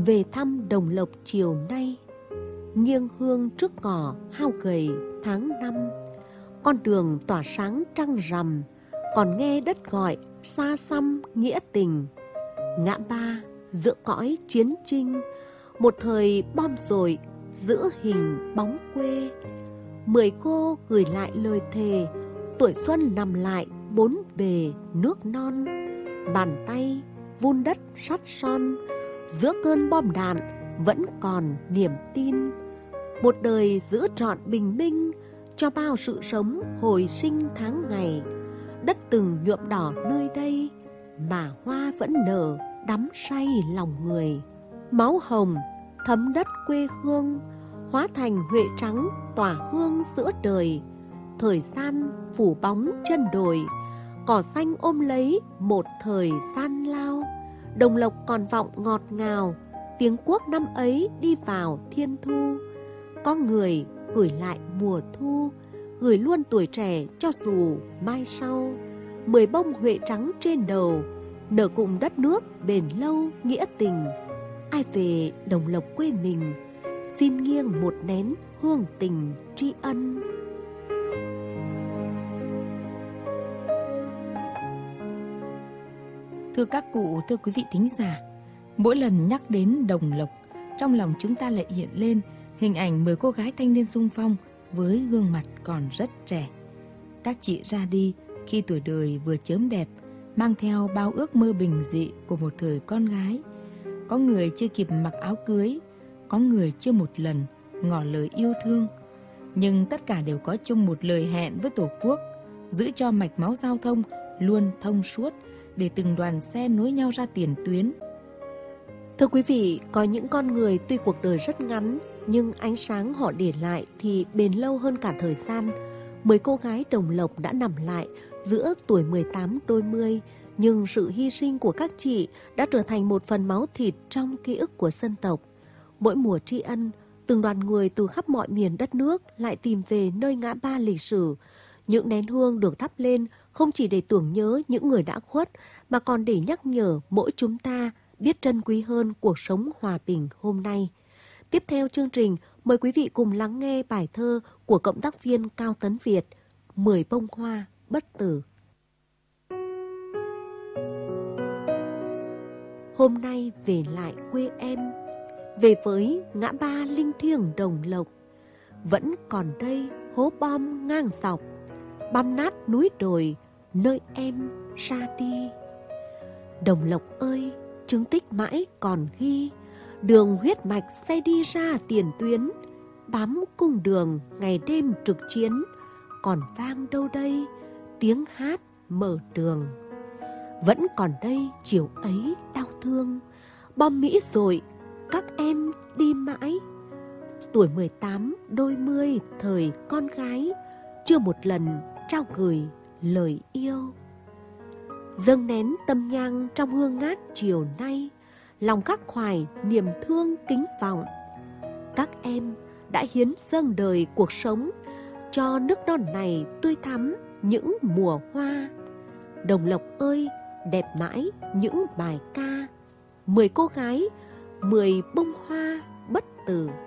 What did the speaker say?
về thăm Đồng Lộc chiều nay. Nghiêng hương trước ngõ hao gầy tháng năm, con đường tỏa sáng trăng rằm, còn nghe đất gọi xa xăm nghĩa tình. Ngã ba giữa cõi chiến tranh, một thời bom dội giữ hình bóng quê. 10 cô gửi lại lời thề, tuổi xuân nằm lại bốn bề nước non. Bàn tay vun đất sắt son, giữa cơn bom đạn vẫn còn niềm tin. Một đời giữ trọn bình minh, cho bao sự sống hồi sinh tháng ngày. Đất từng nhuộm đỏ nơi đây, mà hoa vẫn nở đắm say lòng người. Máu hồng thấm đất quê hương, hóa thành huệ trắng tỏa hương giữa đời. Thời gian phủ bóng chân đồi, cỏ xanh ôm lấy một thời gian lao. Đồng Lộc còn vọng ngọt ngào, tiếng cuốc năm ấy đi vào thiên thu. Có người gửi lại mùa thu, gửi luôn tuổi trẻ cho dù mai sau. 10 bông huệ trắng trên đầu, nở cùng đất nước bền lâu nghĩa tình. Ai về Đồng Lộc quê mình, xin nghiêng một nén hương tình tri ân. Thưa các cụ, thưa quý vị thính giả, mỗi lần nhắc đến Đồng Lộc, trong lòng chúng ta lại hiện lên hình ảnh 10 cô gái thanh niên xung phong với gương mặt còn rất trẻ. Các chị ra đi khi tuổi đời vừa chớm đẹp, mang theo bao ước mơ bình dị của một thời con gái. Có người chưa kịp mặc áo cưới, có người chưa một lần ngỏ lời yêu thương. Nhưng tất cả đều có chung một lời hẹn với Tổ quốc, giữ cho mạch máu giao thông luôn thông suốt, để từng đoàn xe nối nhau ra tiền tuyến. Thưa quý vị, có những con người tuy cuộc đời rất ngắn, nhưng ánh sáng họ để lại thì bền lâu hơn cả thời gian. 10 cô gái Đồng Lộc đã nằm lại giữa tuổi 18 đôi mươi, nhưng sự hy sinh của các chị đã trở thành một phần máu thịt trong ký ức của dân tộc. Mỗi mùa tri ân, từng đoàn người từ khắp mọi miền đất nước lại tìm về nơi ngã ba lịch sử. Những nén hương được thắp lên không chỉ để tưởng nhớ những người đã khuất, mà còn để nhắc nhở mỗi chúng ta biết trân quý hơn cuộc sống hòa bình hôm nay. Tiếp theo chương trình, mời quý vị cùng lắng nghe bài thơ của cộng tác viên Cao Tấn Việt, 10 bông hoa bất tử. Hôm nay về lại quê em, về với ngã ba linh thiêng Đồng Lộc. Vẫn còn đây hố bom ngang dọc, băm nát núi đồi nơi em ra đi. Đồng Lộc ơi, chứng tích mãi còn ghi, đường huyết mạch xây đi ra tiền tuyến. Bám cung đường ngày đêm trực chiến, còn vang đâu đây tiếng hát mở đường. Vẫn còn đây chiều ấy đau thương, bom Mỹ rồi các em đi mãi. Tuổi 18 đôi mươi thời con gái, chưa một lần trao gửi lời yêu. Dâng nén tâm nhang trong hương ngát chiều nay, lòng khắc khoải niềm thương kính vọng. Các em đã hiến dâng đời cuộc sống, cho nước non này tươi thắm những mùa hoa. Đồng Lộc ơi, đẹp mãi những bài ca, 10 cô gái, 10 bông hoa bất tử.